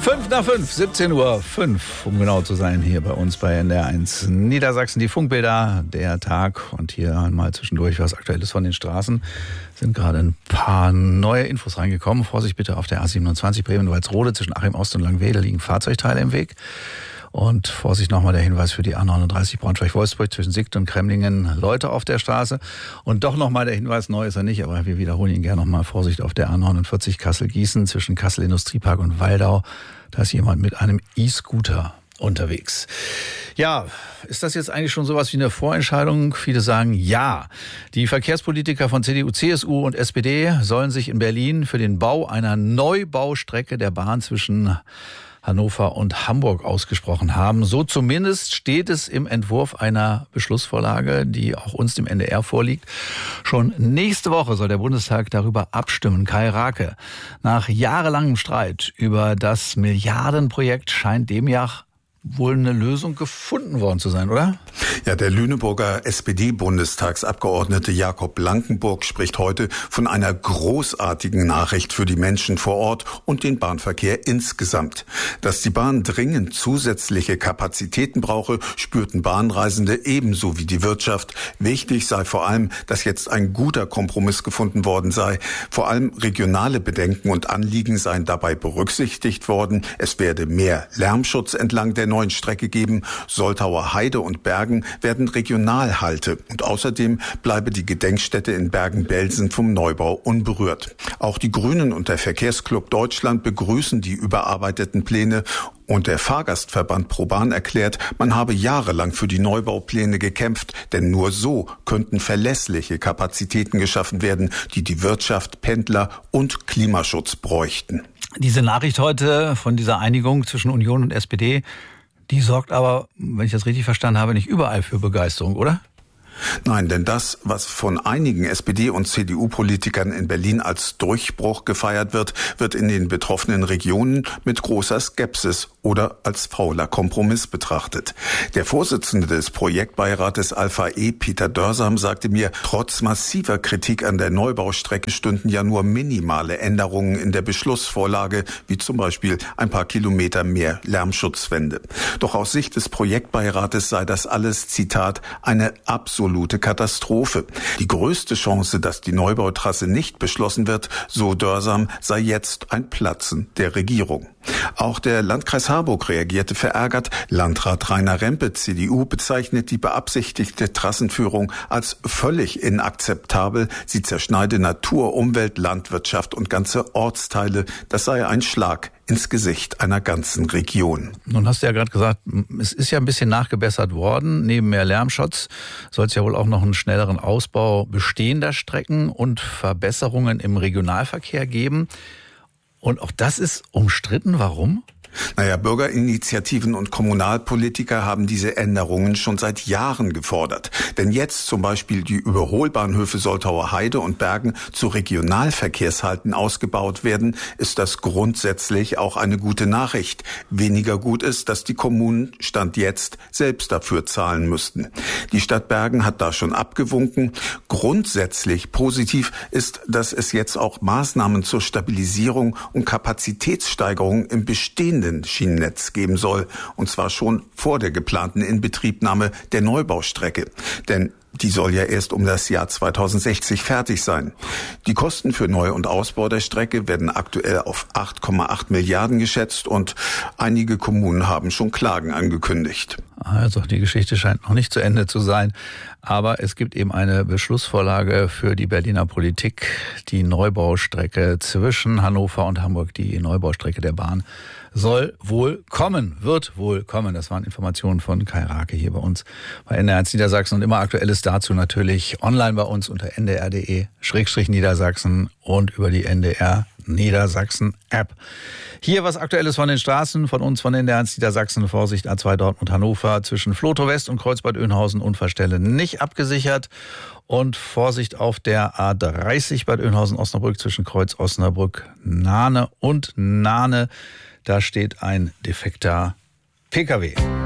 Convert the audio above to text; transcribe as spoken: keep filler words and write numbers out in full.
Fünf nach fünf, siebzehn Uhr fünf, um genau zu sein, hier bei uns bei N D R eins Niedersachsen. Die Funkbilder, der Tag und hier mal zwischendurch was Aktuelles von den Straßen. Sind gerade ein paar neue Infos reingekommen. Vorsicht bitte auf der A siebenundzwanzig Bremen-Walsrode zwischen Achim Ost und Langwede liegen Fahrzeugteile im Weg. Und Vorsicht nochmal der Hinweis für die A neununddreißig Braunschweig-Wolfsburg zwischen Siegt und Kremlingen, Leute auf der Straße. Und doch nochmal der Hinweis, neu ist er nicht, aber wir wiederholen ihn gerne nochmal. Vorsicht auf der A neunundvierzig Kassel-Gießen zwischen Kassel Industriepark und Waldau. Da ist jemand mit einem E-Scooter unterwegs. Ja, ist das jetzt eigentlich schon sowas wie eine Vorentscheidung? Viele sagen ja. Die Verkehrspolitiker von C D U, C S U und S P D sollen sich in Berlin für den Bau einer Neubaustrecke der Bahn zwischen Hannover und Hamburg ausgesprochen haben. So zumindest steht es im Entwurf einer Beschlussvorlage, die auch uns dem N D R vorliegt. Schon nächste Woche soll der Bundestag darüber abstimmen. Kai Rake, nach jahrelangem Streit über das Milliardenprojekt scheint dem ja wohl eine Lösung gefunden worden zu sein, oder? Ja, der Lüneburger S P D-Bundestagsabgeordnete Jakob Blankenburg spricht heute von einer großartigen Nachricht für die Menschen vor Ort und den Bahnverkehr insgesamt. Dass die Bahn dringend zusätzliche Kapazitäten brauche, spürten Bahnreisende ebenso wie die Wirtschaft. Wichtig sei vor allem, dass jetzt ein guter Kompromiss gefunden worden sei. Vor allem regionale Bedenken und Anliegen seien dabei berücksichtigt worden. Es werde mehr Lärmschutz entlang der neuen Strecke geben. Soltauer Heide und Bergen werden Regionalhalte und außerdem bleibe die Gedenkstätte in Bergen-Belsen vom Neubau unberührt. Auch die Grünen und der Verkehrsclub Deutschland begrüßen die überarbeiteten Pläne. Und der Fahrgastverband ProBahn erklärt, man habe jahrelang für die Neubaupläne gekämpft, denn nur so könnten verlässliche Kapazitäten geschaffen werden, die die Wirtschaft, Pendler und Klimaschutz bräuchten. Diese Nachricht heute von dieser Einigung zwischen Union und S P D, die sorgt aber, wenn ich das richtig verstanden habe, nicht überall für Begeisterung, oder? Nein, denn das, was von einigen S P D- und C D U-Politikern in Berlin als Durchbruch gefeiert wird, wird in den betroffenen Regionen mit großer Skepsis oder als fauler Kompromiss betrachtet. Der Vorsitzende des Projektbeirates Alpha E, Peter Dörsam, sagte mir, trotz massiver Kritik an der Neubaustrecke stünden ja nur minimale Änderungen in der Beschlussvorlage, wie zum Beispiel ein paar Kilometer mehr Lärmschutzwände. Doch aus Sicht des Projektbeirates sei das alles, Zitat, eine absolute Absolute Katastrophe. Die größte Chance, dass die Neubautrasse nicht beschlossen wird, so Dörsam, sei jetzt ein Platzen der Regierung. Auch der Landkreis Harburg reagierte verärgert. Landrat Rainer Rempe, C D U, bezeichnet die beabsichtigte Trassenführung als völlig inakzeptabel. Sie zerschneide Natur, Umwelt, Landwirtschaft und ganze Ortsteile. Das sei ein Schlag ins Gesicht einer ganzen Region. Nun hast du ja gerade gesagt, es ist ja ein bisschen nachgebessert worden. Neben mehr Lärmschutz soll es ja wohl auch noch einen schnelleren Ausbau bestehender Strecken und Verbesserungen im Regionalverkehr geben. Und auch das ist umstritten. Warum? Naja, Bürgerinitiativen und Kommunalpolitiker haben diese Änderungen schon seit Jahren gefordert. Denn jetzt zum Beispiel die Überholbahnhöfe Soltauer Heide und Bergen zu Regionalverkehrshalten ausgebaut werden, ist das grundsätzlich auch eine gute Nachricht. Weniger gut ist, dass die Kommunen Stand jetzt selbst dafür zahlen müssten. Die Stadt Bergen hat da schon abgewunken. Grundsätzlich positiv ist, dass es jetzt auch Maßnahmen zur Stabilisierung und Kapazitätssteigerung im bestehenden Schienennetz geben soll, und zwar schon vor der geplanten Inbetriebnahme der Neubaustrecke. Denn die soll ja erst um das Jahr zweitausendsechzig fertig sein. Die Kosten für Neu- und Ausbau der Strecke werden aktuell auf acht Komma acht Milliarden geschätzt und einige Kommunen haben schon Klagen angekündigt. Also die Geschichte scheint noch nicht zu Ende zu sein, aber es gibt eben eine Beschlussvorlage für die Berliner Politik, die Neubaustrecke zwischen Hannover und Hamburg, die Neubaustrecke der Bahn soll wohl kommen, wird wohl kommen. Das waren Informationen von Kai Rake hier bei uns bei N D R eins Niedersachsen und immer Aktuelles dazu natürlich online bei uns unter n d r punkt d e Schrägstrich Niedersachsen und über die N D R Niedersachsen App. Hier was Aktuelles von den Straßen, von uns von N D R eins Niedersachsen. Vorsicht, A zwei Dortmund Hannover zwischen Flotow West und Kreuzbad Oeynhausen, Unfallstelle nicht abgesichert. Und Vorsicht auf der A dreißig Bad Oeynhausen-Osnabrück zwischen Kreuz Osnabrück, Nahne und Nahne. Da steht ein defekter P K W.